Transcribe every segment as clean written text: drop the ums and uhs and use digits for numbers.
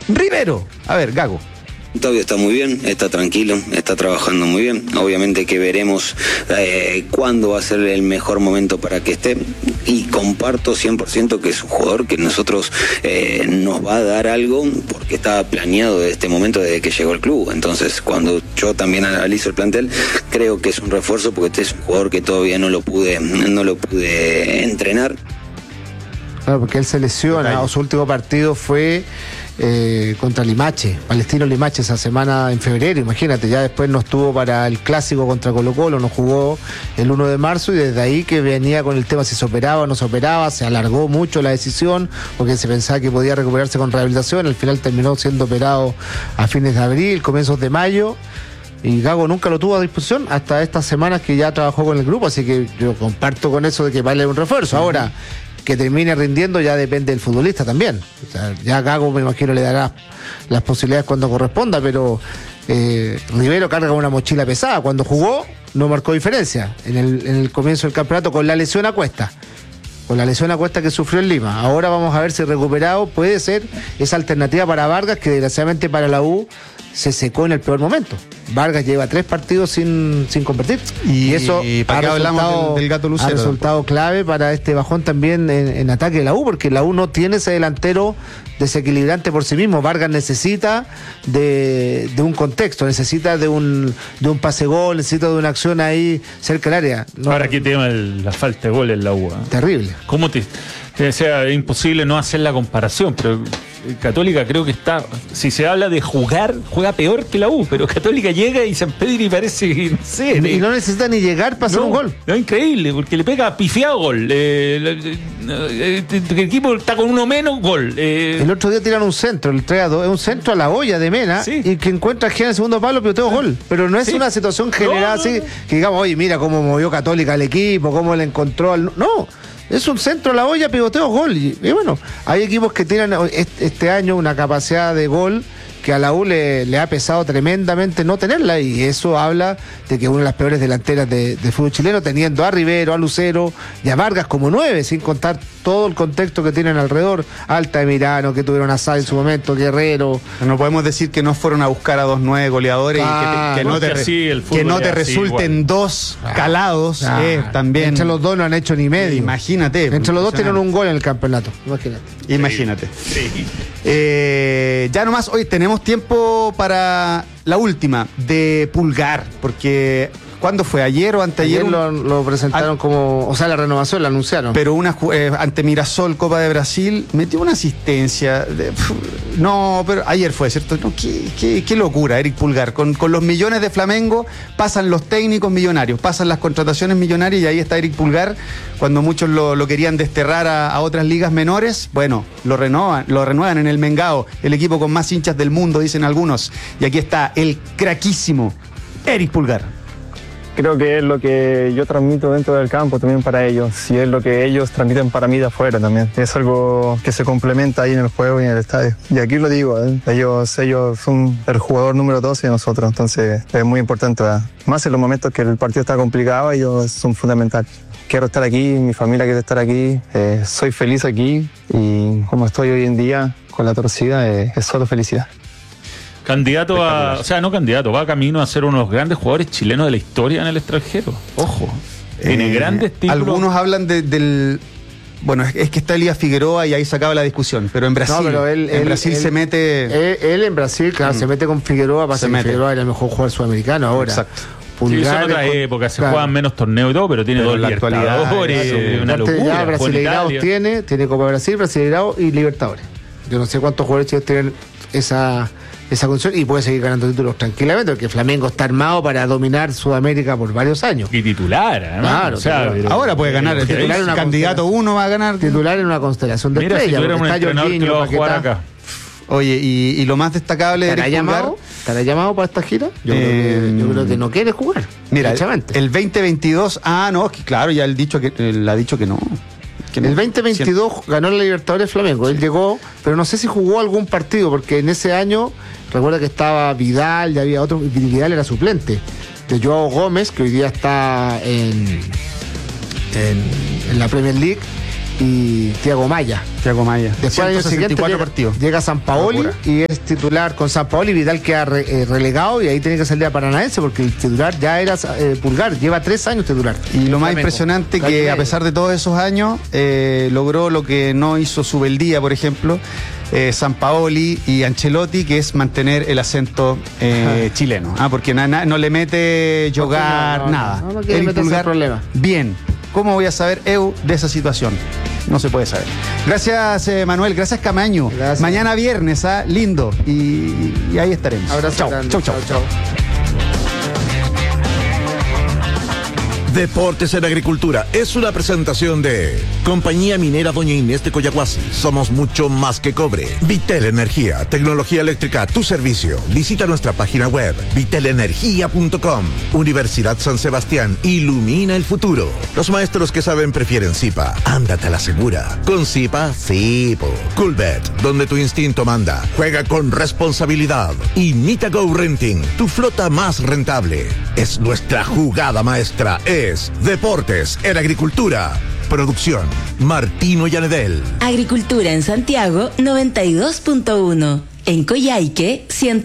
Rivero. A ver, Gago. Octavio está muy bien, está tranquilo, está trabajando muy bien. Obviamente que veremos cuándo va a ser el mejor momento para que esté. Y comparto 100% que es un jugador que nosotros nos va a dar algo porque estaba planeado desde este momento, desde que llegó al club. Entonces, cuando yo también analizo el plantel, creo que es un refuerzo porque este es un jugador que todavía no lo pude entrenar. Claro, porque él se lesiona, o su último partido fue contra Limache, Palestino Limache, esa semana en febrero, imagínate, ya después no estuvo para el clásico contra Colo-Colo, no jugó el 1 de marzo y desde ahí que venía con el tema si se operaba o no se operaba, se alargó mucho la decisión porque se pensaba que podía recuperarse con rehabilitación, al final terminó siendo operado a fines de abril, comienzos de mayo. Y Gago nunca lo tuvo a disposición hasta estas semanas que ya trabajó con el grupo, así que yo comparto con eso de que vale un refuerzo. Ahora, que termine rindiendo ya depende del futbolista también. O sea, ya Gago me imagino le dará las posibilidades cuando corresponda, pero Rivero carga una mochila pesada. Cuando jugó no marcó diferencia en el comienzo del campeonato con la lesión a cuesta. Con la lesión a cuesta que sufrió en Lima. Ahora vamos a ver si recuperado puede ser esa alternativa para Vargas, que desgraciadamente para la U se secó en el peor momento. Vargas lleva 3 partidos sin convertir. Y eso ha resultado, del Gato Lucero, ha resultado clave para este bajón también en ataque de la U, porque la U no tiene ese delantero desequilibrante por sí mismo. Vargas necesita de un contexto, necesita de un pase gol, necesita de una acción ahí cerca del área. No, ahora aquí tema la falta de gol en la U. Terrible. ¿Cómo o sea, es imposible no hacer la comparación, pero Católica creo que está, si se habla de jugar, juega peor que la U, pero Católica llega y San Pedro parece, no sé. Y no necesita ni llegar para hacer un gol. No, es increíble, porque le pega pifiado gol. El equipo está con uno menos, gol. El otro día tiran un centro, el 3-2, es un centro a la olla de Mena, sí. Y que encuentra en el segundo palo, pero gol. Pero no es una situación generada así, que digamos, oye, mira cómo movió Católica al equipo, cómo le encontró al... No. Es un centro a la olla, pivoteo, gol. Y bueno, hay equipos que tienen este año una capacidad de gol que a la U le ha pesado tremendamente no tenerla, y eso habla de que una de las peores delanteras de fútbol chileno, teniendo a Rivero, a Lucero y a Vargas como 9, sin contar todo el contexto que tienen alrededor, Altamirano, que tuvieron a Sá en su momento, Guerrero. No podemos decir que no fueron a buscar a 2 9 goleadores y que no te resulten 2 calados. También. Entre los 2 no han hecho ni medio. Imagínate. Entre los 2 tienen un gol en el campeonato. Imagínate. Ya nomás, hoy tenemos tiempo para la última de Pulgar, porque ¿cuándo fue? ¿Ayer o anteayer? Ayer lo presentaron como, o sea, la renovación la anunciaron. Pero ante Mirasol, Copa de Brasil, metió una asistencia. No, pero ayer fue, ¿cierto? No, qué locura, Eric Pulgar. Con los millones de Flamengo pasan los técnicos millonarios, pasan las contrataciones millonarias, y ahí está Eric Pulgar. Cuando muchos lo querían desterrar a otras ligas menores, bueno, lo renuevan en el Mengao, el equipo con más hinchas del mundo, dicen algunos. Y aquí está el craquísimo Eric Pulgar. Creo que es lo que yo transmito dentro del campo también para ellos, y es lo que ellos transmiten para mí de afuera también. Es algo que se complementa ahí en el juego y en el estadio. Y aquí lo digo, ellos son el jugador número 12 de nosotros, entonces es muy importante, ¿verdad? Más en los momentos que el partido está complicado, ellos son fundamentales. Quiero estar aquí, mi familia quiere estar aquí, soy feliz aquí, y como estoy hoy en día con la torcida, es solo felicidad. Candidato va camino a ser uno de los grandes jugadores chilenos de la historia en el extranjero. Ojo, tiene grandes títulos. Algunos hablan del... Bueno, es que está Elías Figueroa y ahí se acaba la discusión, pero en Brasil, Brasil se mete... Él en Brasil, claro, se mete con Figueroa, pasa que Figueroa era el mejor jugador sudamericano ahora. Exacto. Pulgar, sí, en otra época se juegan menos torneos y todo, pero tiene 2 Libertadores, una locura. Brasileirados tiene Copa de Brasil, Brasileirados y Libertadores. Yo no sé cuántos jugadores chilenos tienen esa condición, y puede seguir ganando títulos tranquilamente, porque Flamengo está armado para dominar Sudamérica por varios años. Y titular, además. Claro, ahora puede ganar. El titular, candidato 1 va a ganar. Titular en una constelación de estrellas. Si tuviera un entrenador que lo va a jugar acá. Oye, y lo más destacable de Eric Pulgar... ¿Estará llamado para esta gira? Yo creo que no quiere jugar. Mira, el 2022... claro, ya él ha dicho que no. El 2022 ganó la Libertadores Flamengo. Él llegó, pero no sé si jugó algún partido, porque en ese año, recuerda que estaba Vidal, y había otro, y Vidal era suplente de Joao Gómez, que hoy día está en la Premier League, y Thiago Maya. Después al año siguiente llega Sampaoli y es titular con Sampaoli. Vidal queda relegado y ahí tiene que salir a Paranaense porque el titular ya era Pulgar, lleva 3 años titular. Y lo más impresionante que a pesar de todos esos años logró lo que no hizo Subeldía, por ejemplo, Sampaoli y Ancelotti, que es mantener el acento chileno, porque no le mete Jogar, nada. No quiere meterse en problema. Bien. ¿Cómo voy a saber de esa situación? No se puede saber. Gracias, Manuel. Gracias, Camaño. Gracias. Mañana viernes, lindo. Y ahí estaremos. Abrazo. Chau. Deportes en Agricultura es una presentación de Compañía Minera Doña Inés de Coyahuasi. Somos mucho más que cobre. Vitel Energía, tecnología eléctrica a tu servicio. Visita nuestra página web vitelenergia.com. Universidad San Sebastián, ilumina el futuro. Los maestros que saben prefieren Zipa. Ándate a la segura. Con Zipa, sí, po. Coolbet, donde tu instinto manda. Juega con responsabilidad. Y Nitago Renting, tu flota más rentable. Es nuestra jugada maestra. Deportes en Agricultura. Producción Martino Llanedel. Agricultura en Santiago 92.1. En Coyhaique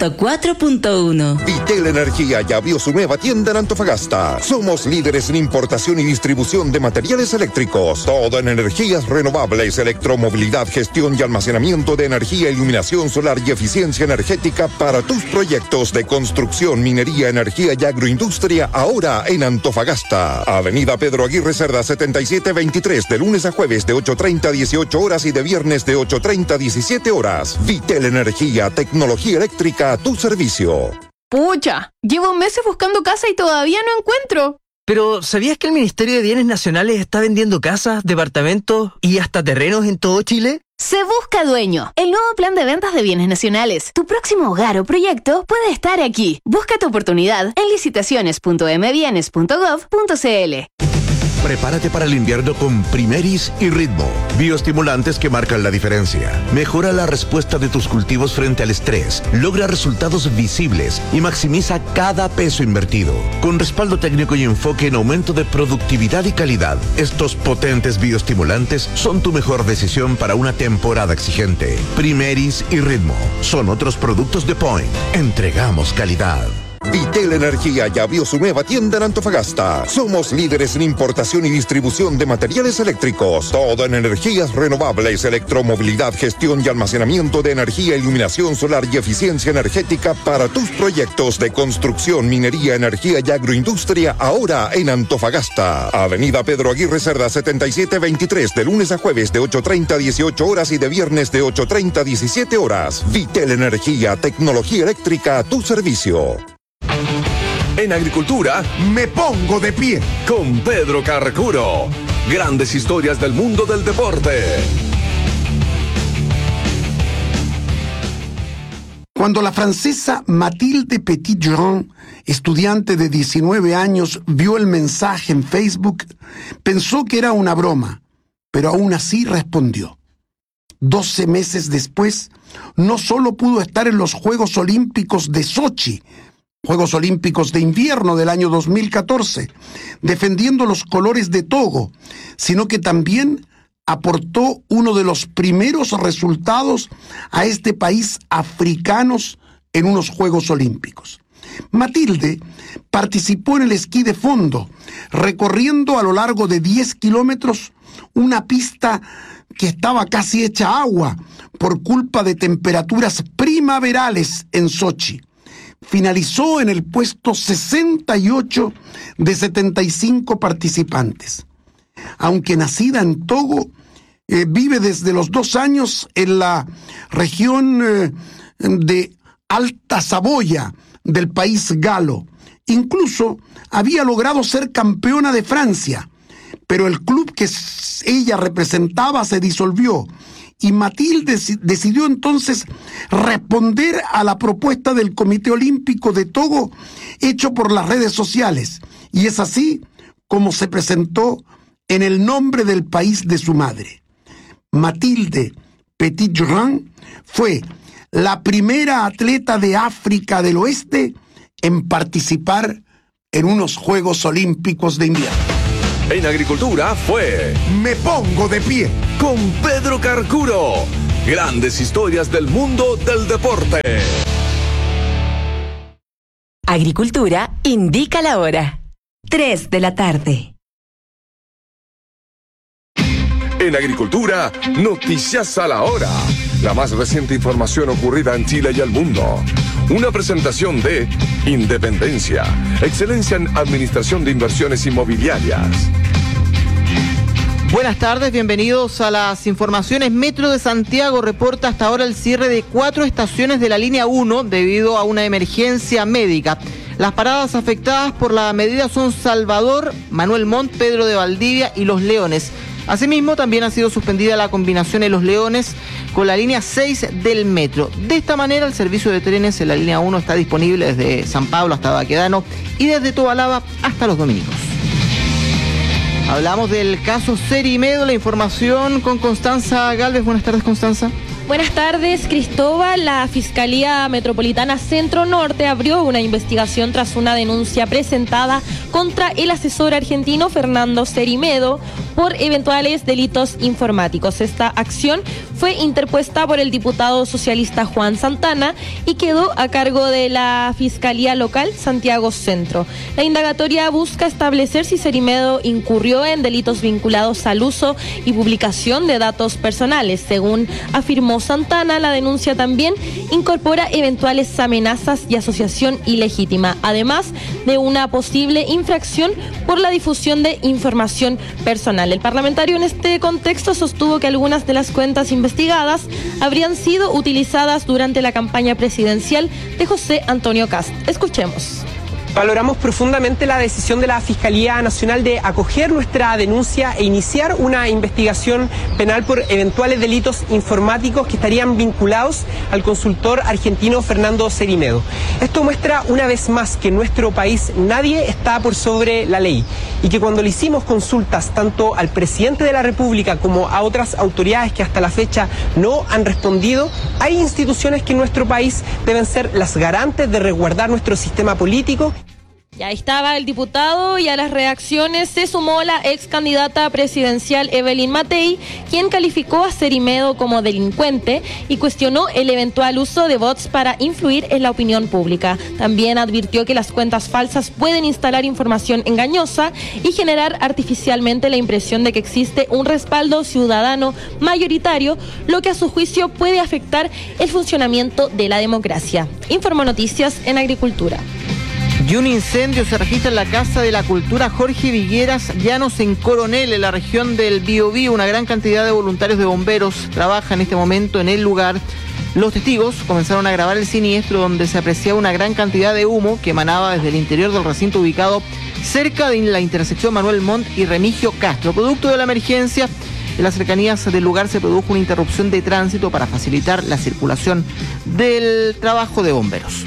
104.1. Vitel Energía ya abrió su nueva tienda en Antofagasta. Somos líderes en importación y distribución de materiales eléctricos. Todo en energías renovables, electromovilidad, gestión y almacenamiento de energía, iluminación solar y eficiencia energética para tus proyectos de construcción, minería, energía y agroindustria. Ahora en Antofagasta. Avenida Pedro Aguirre Cerda 7723, de lunes a jueves de 8:30 a 18 horas y de viernes de 8:30 a 17 horas. Vitel Energía. Tecnología eléctrica a tu servicio. Pucha, llevo meses buscando casa y todavía no encuentro. Pero, ¿sabías que el Ministerio de Bienes Nacionales está vendiendo casas, departamentos y hasta terrenos en todo Chile? Se busca dueño. El nuevo plan de ventas de bienes nacionales. Tu próximo hogar o proyecto puede estar aquí. Busca tu oportunidad en licitaciones.mbienes.gov.cl. Prepárate para el invierno con Primeris y Ritmo, bioestimulantes que marcan la diferencia. Mejora la respuesta de tus cultivos frente al estrés, logra resultados visibles y maximiza cada peso invertido. Con respaldo técnico y enfoque en aumento de productividad y calidad, estos potentes bioestimulantes son tu mejor decisión para una temporada exigente. Primeris y Ritmo son otros productos de Point. Entregamos calidad. Vitel Energía ya abrió su nueva tienda en Antofagasta. Somos líderes en importación y distribución de materiales eléctricos. Todo en energías renovables, electromovilidad, gestión y almacenamiento de energía, iluminación solar y eficiencia energética para tus proyectos de construcción, minería, energía y agroindustria. Ahora en Antofagasta. Avenida Pedro Aguirre Cerda 7723, de lunes a jueves de 8:30 a 18 horas y de viernes de 8:30 a 17 horas. Vitel Energía, tecnología eléctrica a tu servicio. En Agricultura, me pongo de pie con Pedro Carcuro. Grandes historias del mundo del deporte. Cuando la francesa Mathilde Petit-Durand, estudiante de 19 años, vio el mensaje en Facebook, pensó que era una broma, pero aún así respondió. 12 meses después, no solo pudo estar en los Juegos Olímpicos de Sochi, Juegos Olímpicos de Invierno del año 2014, defendiendo los colores de Togo, sino que también aportó uno de los primeros resultados a este país africanos en unos Juegos Olímpicos. Mathilde participó en el esquí de fondo, recorriendo a lo largo de 10 kilómetros una pista que estaba casi hecha agua por culpa de temperaturas primaverales en Sochi. Finalizó en el puesto 68 de 75 participantes. Aunque nacida en Togo, vive desde los 2 años en la región de Alta Saboya del país galo. Incluso había logrado ser campeona de Francia, pero el club que ella representaba se disolvió. Y Mathilde decidió entonces responder a la propuesta del Comité Olímpico de Togo hecho por las redes sociales. Y es así como se presentó en el nombre del país de su madre. Mathilde Petit-Durand fue la primera atleta de África del Oeste en participar en unos Juegos Olímpicos de Invierno. En agricultura fue Me pongo de pie. con Pedro Carcuro. Grandes historias del mundo del deporte. Agricultura indica la hora. 3 de la tarde. En agricultura, noticias a la hora. La más reciente información ocurrida en Chile y el mundo. Una presentación de Independencia, excelencia en administración de inversiones inmobiliarias. Buenas tardes, bienvenidos a las informaciones. Metro de Santiago reporta hasta ahora el cierre de 4 estaciones de la línea 1 debido a una emergencia médica. Las paradas afectadas por la medida son Salvador, Manuel Montt, Pedro de Valdivia y Los Leones. Asimismo, también ha sido suspendida la combinación de Los Leones con la línea 6 del metro. De esta manera, el servicio de trenes en la línea 1 está disponible desde San Pablo hasta Baquedano y desde Tobalaba hasta Los Dominicos. Hablamos del caso Cerimedo, la información con Constanza Galvez. Buenas tardes, Constanza. Buenas tardes, Cristóbal. La Fiscalía Metropolitana Centro Norte abrió una investigación tras una denuncia presentada contra el asesor argentino Fernando Cerimedo por eventuales delitos informáticos. Esta acción fue interpuesta por el diputado socialista Juan Santana y quedó a cargo de la Fiscalía Local Santiago Centro. La indagatoria busca establecer si Cerimedo incurrió en delitos vinculados al uso y publicación de datos personales. Según afirmó Santana, la denuncia también incorpora eventuales amenazas y asociación ilegítima, además de una posible infracción por la difusión de información personal. El parlamentario en este contexto sostuvo que algunas de las cuentas investigadas habrían sido utilizadas durante la campaña presidencial de José Antonio Kast. Escuchemos. Valoramos profundamente la decisión de la Fiscalía Nacional de acoger nuestra denuncia e iniciar una investigación penal por eventuales delitos informáticos que estarían vinculados al consultor argentino Fernando Cerimedo. Esto muestra una vez más que en nuestro país nadie está por sobre la ley y que cuando le hicimos consultas tanto al presidente de la República como a otras autoridades que hasta la fecha no han respondido, hay instituciones que en nuestro país deben ser las garantes de resguardar nuestro sistema político. Ya estaba el diputado y a las reacciones se sumó la ex candidata presidencial Evelyn Matei, quien calificó a Cerimedo como delincuente y cuestionó el eventual uso de bots para influir en la opinión pública. También advirtió que las cuentas falsas pueden instalar información engañosa y generar artificialmente la impresión de que existe un respaldo ciudadano mayoritario, lo que a su juicio puede afectar el funcionamiento de la democracia. Informó Noticias en Agricultura. Y un incendio se registra en la Casa de la Cultura Jorge Vigueras Llanos en Coronel, en la región del Biobío. Una gran cantidad de voluntarios de bomberos trabaja en este momento en el lugar. Los testigos comenzaron a grabar el siniestro donde se apreciaba una gran cantidad de humo que emanaba desde el interior del recinto ubicado cerca de la intersección Manuel Montt y Remigio Castro. Producto de la emergencia, en las cercanías del lugar se produjo una interrupción de tránsito para facilitar la circulación del trabajo de bomberos.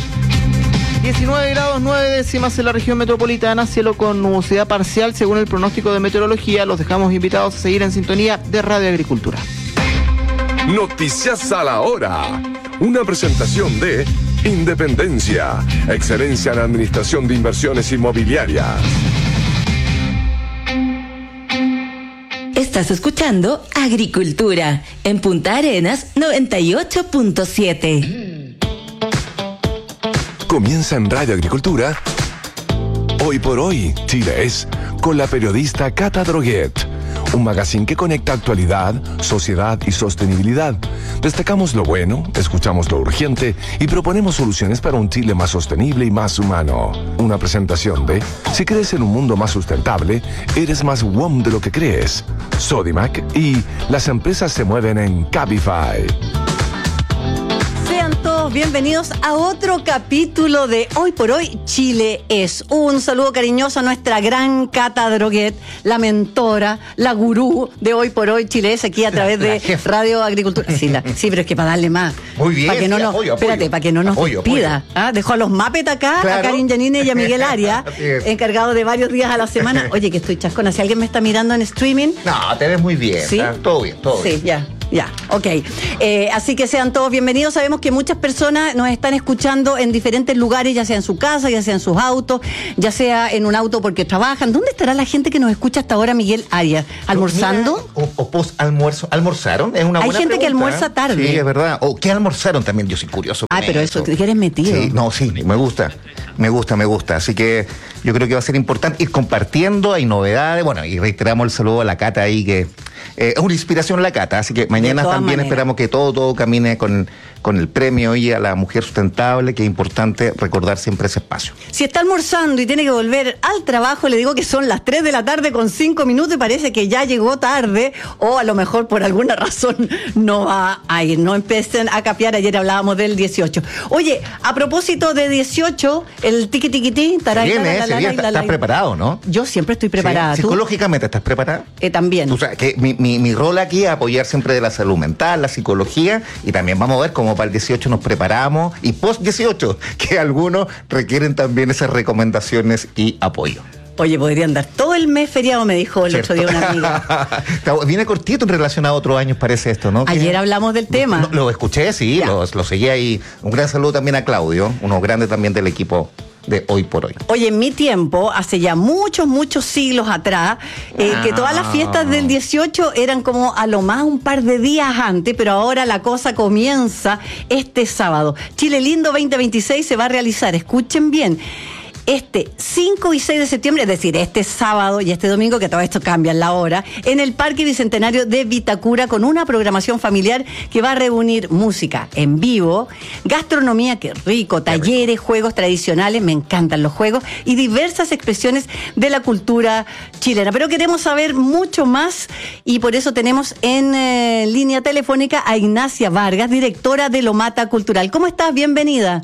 19 grados 9 décimas en la región metropolitana, cielo con nubosidad parcial según el pronóstico de meteorología. Los dejamos invitados a seguir en sintonía de Radio Agricultura. Noticias a la hora. Una presentación de Independencia, excelencia en administración de inversiones inmobiliarias. Estás escuchando Agricultura en Punta Arenas 98.7. Comienza en Radio Agricultura. Hoy por hoy, Chile es, con la periodista Cata Droguet. Un magazine que conecta actualidad, sociedad y sostenibilidad. Destacamos lo bueno, escuchamos lo urgente y proponemos soluciones para un Chile más sostenible y más humano. Una presentación de, si crees en un mundo más sustentable, eres más WOM de lo que crees. Sodimac y las empresas se mueven en Cabify. Sean todos bienvenidos a otro capítulo de Hoy por Hoy Chile es. Un saludo cariñoso a nuestra gran Cata Droguet, la mentora, la gurú de Hoy por Hoy Chile es, aquí a través de Radio Agricultura. Sí, pero es que para darle más. Muy bien. Para que no espérate, para que no nos pida. Dejó a los Muppets acá, claro. A Karin Yanine y a Miguel Aria, encargados de varios días a la semana. Oye, que estoy chascona. Si alguien me está mirando en streaming. No, te ves muy bien. ¿Sí? Todo bien, todo bien. Sí, ya. Ya, ok. Así que sean todos bienvenidos. Sabemos que muchas personas nos están escuchando en diferentes lugares, ya sea en su casa, ya sea en sus autos, ya sea en un auto porque trabajan. ¿Dónde estará la gente que nos escucha hasta ahora, Miguel Arias? ¿Almorzando? O post-almuerzo. ¿Almorzaron? Es una buena Hay gente pregunta, que almuerza tarde. Sí, es verdad. ¿O qué almorzaron también? Yo soy curioso. Pero eso, ¿te quieres metido? Sí, no, sí, me gusta. Así que yo creo que va a ser importante ir compartiendo, hay novedades. Bueno, y reiteramos el saludo a la Cata ahí, que es una inspiración la Cata. Así que mañana también esperamos que todo camine con el premio y a la mujer sustentable, que es importante recordar siempre ese espacio. Si está almorzando y tiene que volver al trabajo, le digo que son las 3 de la tarde con 5 minutos y parece que ya llegó tarde, o a lo mejor por alguna razón no va a ir. No empiecen a capear, ayer hablábamos del 18. Oye, a propósito de 18, el tiqui-tiqui-ti, ¿Estás preparado, no? Yo siempre estoy preparada. Sí. ¿Psicológicamente estás preparada? También. O sea, que mi rol aquí es apoyar siempre de la salud mental, la psicología, y también vamos a ver cómo para el 18 nos preparamos, y post 18, que algunos requieren también esas recomendaciones y apoyo. Oye, podrían dar todo el mes feriado, me dijo el otro día una amiga. Viene cortito en relación a otros años, parece esto, ¿no? Ayer hablamos del tema. No, lo escuché, sí, lo seguí ahí. Un gran saludo también a Claudio, uno grande también del equipo de Hoy por Hoy. Oye, en mi tiempo, hace ya muchos siglos atrás, que todas las fiestas del 18 eran como a lo más un par de días antes, pero ahora la cosa comienza este sábado. Chile Lindo 2026 se va a realizar, escuchen bien, este 5 y 6 de septiembre, es decir, este sábado y este domingo, que todo esto cambia en la hora, en el Parque Bicentenario de Vitacura, con una programación familiar que va a reunir música en vivo, gastronomía, que rico, talleres, juegos tradicionales, me encantan los juegos, y diversas expresiones de la cultura chilena. Pero queremos saber mucho más, y por eso tenemos en línea telefónica a Ignacia Vargas, directora de Lomata Cultural. ¿Cómo estás? Bienvenida.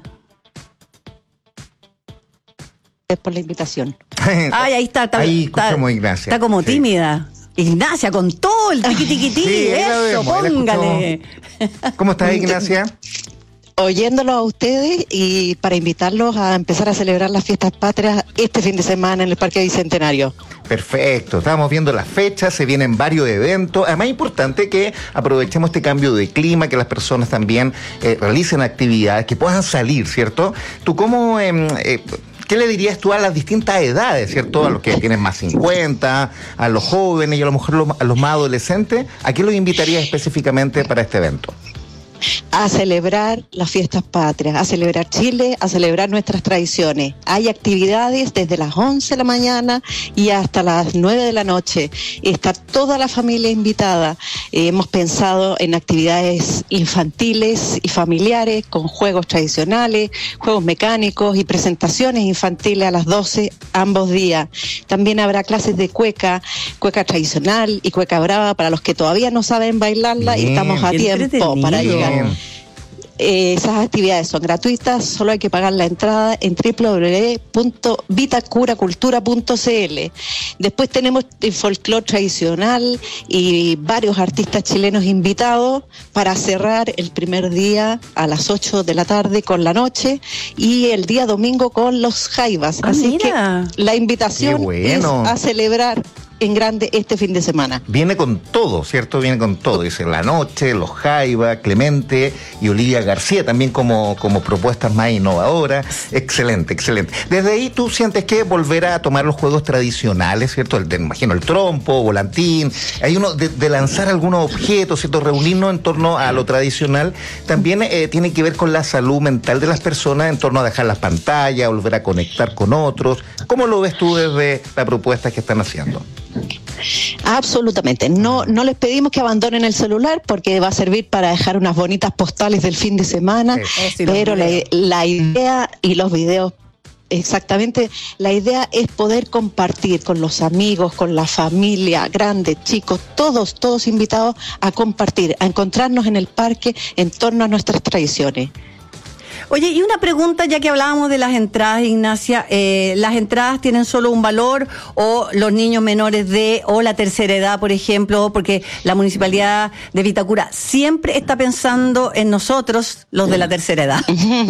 Por la invitación. Ay, ahí está. Ahí escuchamos a Ignacia. Está como tímida. Ignacia, con todo el tiqui-tiqui-ti. Sí, eso, póngale. ¿Cómo estás, Ignacia? Oyéndolos a ustedes y para invitarlos a empezar a celebrar las fiestas patrias este fin de semana en el Parque Bicentenario. Perfecto, estamos viendo las fechas, se vienen varios eventos. Además es importante que aprovechemos este cambio de clima, que las personas también realicen actividades, que puedan salir, ¿cierto? ¿Tú cómo... ¿qué le dirías tú a las distintas edades, cierto? A los que tienen más 50, a los jóvenes y a lo mejor a los más adolescentes. ¿A qué los invitarías específicamente para este evento? A celebrar las fiestas patrias, a celebrar Chile, a celebrar nuestras tradiciones. Hay actividades desde las 11 de la mañana y hasta las 9 de la noche. Está toda la familia invitada. Hemos pensado en actividades infantiles y familiares con juegos tradicionales, juegos mecánicos y presentaciones infantiles a las 12 ambos días. También habrá clases de cueca tradicional y cueca brava para los que todavía no saben bailarla. Bien, y estamos a tiempo para llegar. Esas actividades son gratuitas, solo hay que pagar la entrada en www.vitacuracultura.cl. Después tenemos el folclore tradicional y varios artistas chilenos invitados para cerrar el primer día a las 8 de la tarde con la noche y el día domingo con los jaivas. Así mira. Que la invitación es a celebrar en grande este fin de semana. Viene con todo, ¿cierto? Viene con todo. Dice La Noche, Los Jaiba, Clemente y Olivia García también como propuestas más innovadoras. Excelente. Desde ahí tú sientes que volver a tomar los juegos tradicionales, ¿cierto? Me imagino el trompo, volantín, hay uno de lanzar algunos objetos, ¿cierto? Reunirnos en torno a lo tradicional. También tiene que ver con la salud mental de las personas en torno a dejar las pantallas, volver a conectar con otros. ¿Cómo lo ves tú desde la propuesta que están haciendo? Absolutamente, no les pedimos que abandonen el celular porque va a servir para dejar unas bonitas postales del fin de semana, pero la idea y los videos, exactamente, la idea es poder compartir con los amigos, con la familia, grandes, chicos, todos invitados a compartir, a encontrarnos en el parque en torno a nuestras tradiciones. Oye, y una pregunta, ya que hablábamos de las entradas, Ignacia, ¿las entradas tienen solo un valor o los niños menores o la tercera edad, por ejemplo? Porque la Municipalidad de Vitacura siempre está pensando en nosotros, los de la tercera edad.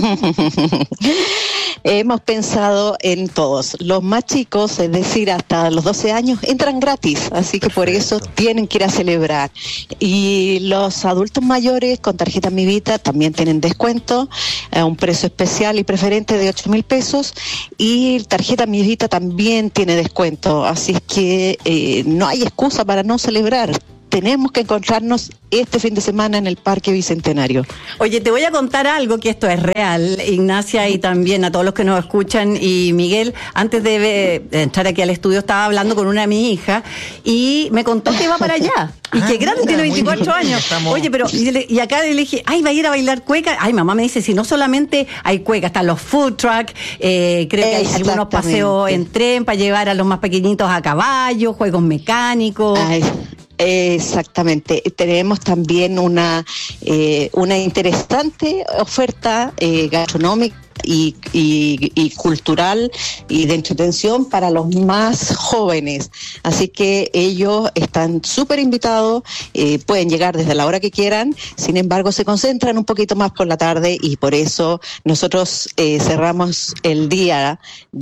Hemos pensado en todos. Los más chicos, es decir, hasta los 12 años, entran gratis, así que por eso tienen que ir a celebrar. Y los adultos mayores con tarjeta Mi Vita también tienen descuento, a un precio especial y preferente de 8.000 pesos, y tarjeta Mi Vita también tiene descuento, así que no hay excusa para no celebrar. Tenemos que encontrarnos este fin de semana en el Parque Bicentenario. Oye, te voy a contar algo, que esto es real, Ignacia, y también a todos los que nos escuchan. Y Miguel, antes de entrar aquí al estudio, estaba hablando con una de mis hijas y me contó que va para allá. Y que grande, tiene 24 años. Oye, pero, y acá le dije, ay, va a ir a bailar cueca. Ay, mamá me dice, si no solamente hay cueca, están los food truck, creo que hay algunos paseos en tren para llevar a los más pequeñitos a caballo, juegos mecánicos. Ay. Exactamente. Tenemos también una interesante oferta gastronómica y cultural y de entretención para los más jóvenes. Así que ellos están súper invitados, pueden llegar desde la hora que quieran, sin embargo se concentran un poquito más por la tarde y por eso nosotros cerramos el día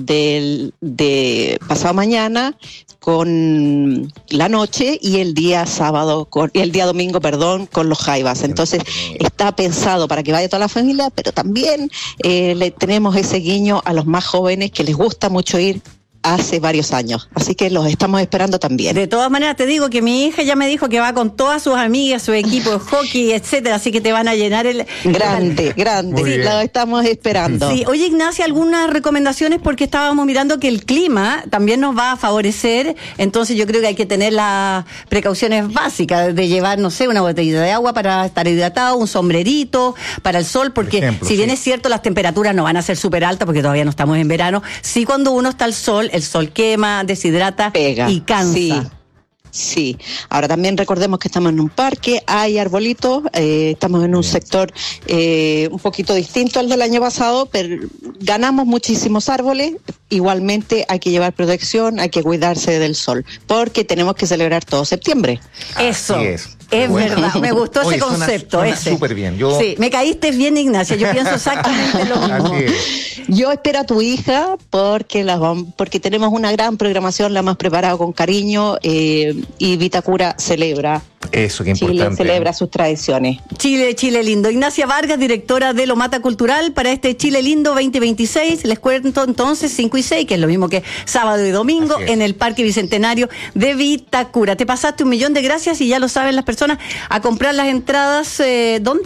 de pasado mañana con la noche y el día domingo, con los jaivas. Entonces está pensado para que vaya toda la familia, pero también le tenemos ese guiño a los más jóvenes que les gusta mucho ir hace varios años, así que los estamos esperando también. De todas maneras te digo que mi hija ya me dijo que va con todas sus amigas, su equipo de hockey, etcétera, así que te van a llenar el... Grande, sí, lo estamos esperando. Sí. Oye, Ignacia, algunas recomendaciones, porque estábamos mirando que el clima también nos va a favorecer, entonces yo creo que hay que tener las precauciones básicas de llevar, no sé, una botellita de agua para estar hidratado, un sombrerito para el sol, porque si bien es cierto las temperaturas no van a ser súper altas porque todavía no estamos en verano, sí, cuando uno está al sol, el sol quema, deshidrata, pega y cansa. Sí. Ahora también recordemos que estamos en un parque, hay arbolitos, estamos en un sector un poquito distinto al del año pasado, pero ganamos muchísimos árboles. Igualmente hay que llevar protección, hay que cuidarse del sol, porque tenemos que celebrar todo septiembre. Eso. Es bueno. Verdad, me gustó ese concepto. Suena súper bien. Sí, me caíste bien, Ignacia, yo pienso exactamente lo mismo. Yo espero a tu hija porque tenemos una gran programación, la hemos preparado con cariño y Vitacura celebra. Eso, que importante. Chile celebra sus tradiciones. Chile lindo. Ignacia Vargas, directora de Lomata Cultural, para este Chile Lindo 2026. Les cuento entonces 5 y 6, que es lo mismo que sábado y domingo, en el Parque Bicentenario de Vitacura. Te pasaste 1.000.000 de gracias y ya lo saben las personas, a comprar las entradas, ¿dónde?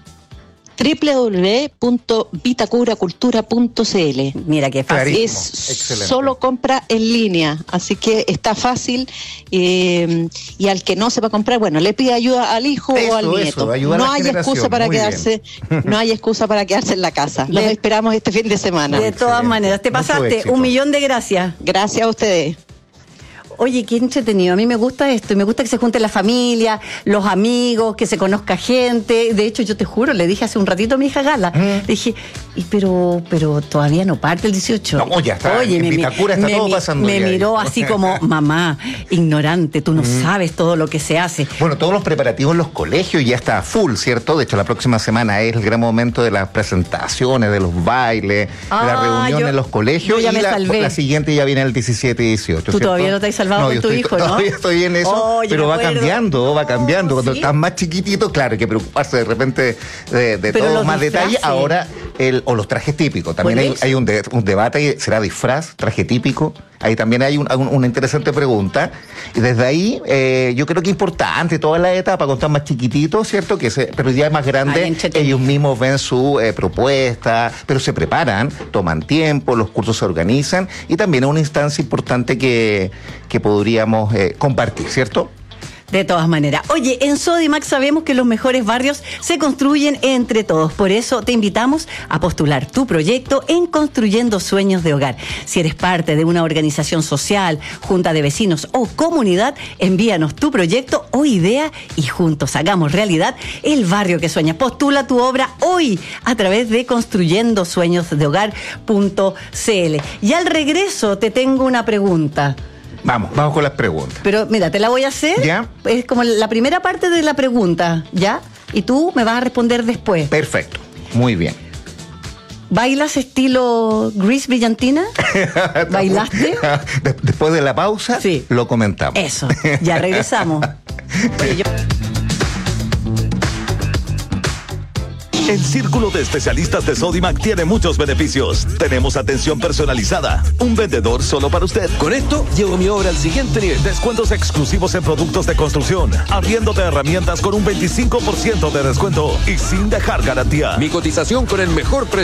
www.vitacuracultura.cl. Mira qué fácil. Es solo compra en línea, así que está fácil, y al que no sepa comprar, bueno, le pide ayuda al hijo o al nieto. No hay excusa para quedarse, no hay excusa para quedarse en la casa. Los esperamos este fin de semana. De todas maneras, te pasaste 1.000.000 de gracias. Gracias a ustedes. Oye, qué entretenido. A mí me gusta esto y me gusta que se junten la familia, los amigos, que se conozca gente. De hecho, yo te juro, le dije hace un ratito a mi hija Gala, le dije, pero todavía no parte el 18. No, ya está. Oye, en Vitacura está todo pasando. Me miró así como, mamá, ignorante, tú no sabes todo lo que se hace. Bueno, todos los preparativos en los colegios ya está full, ¿cierto? De hecho, la próxima semana es el gran momento de las presentaciones, de los bailes, de las reuniones en los colegios. Ya y la siguiente ya viene el 17 y 18. Tú ¿cierto? Todavía no te has salvado con tu hijo, ¿no? Todavía estoy en eso, pero va cambiando. Cuando estás más chiquitito, claro, hay que preocuparse de repente de todos más detalles. Ahora, o los trajes típicos. También hay un debate, ¿será disfraz, traje típico? Ahí también hay una interesante pregunta. Y desde ahí, yo creo que es importante toda la etapa, cuando están más chiquititos, ¿cierto? Pero ya es más grande, ellos mismos ven su propuesta, pero se preparan, toman tiempo, los cursos se organizan, y también es una instancia importante que podríamos compartir, ¿cierto? De todas maneras. Oye, en Sodimac sabemos que los mejores barrios se construyen entre todos. Por eso te invitamos a postular tu proyecto en Construyendo Sueños de Hogar. Si eres parte de una organización social, junta de vecinos o comunidad, envíanos tu proyecto o idea y juntos hagamos realidad el barrio que sueñas. Postula tu obra hoy a través de construyendosueñosdehogar.cl. Y al regreso te tengo una pregunta. Vamos con las preguntas. Pero mira, te la voy a hacer. ¿Ya? Es como la primera parte de la pregunta, ¿ya? Y tú me vas a responder después. Perfecto, muy bien. ¿Bailas estilo Grease Brillantina? ¿Bailaste? Después de la pausa, sí, lo comentamos. Eso, ya regresamos. Oye, El círculo de especialistas de Sodimac tiene muchos beneficios. Tenemos atención personalizada, un vendedor solo para usted. Con esto, llevo mi obra al siguiente nivel. Descuentos exclusivos en productos de construcción, arriendo de herramientas con un 25% de descuento y sin dejar garantía. Mi cotización con el mejor precio.